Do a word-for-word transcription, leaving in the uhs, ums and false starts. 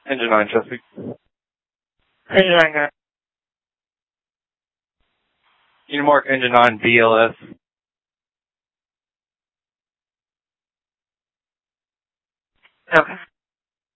Engine nine, Chesapeake. Engine nine, guy. You mark engine nine B L S. Okay.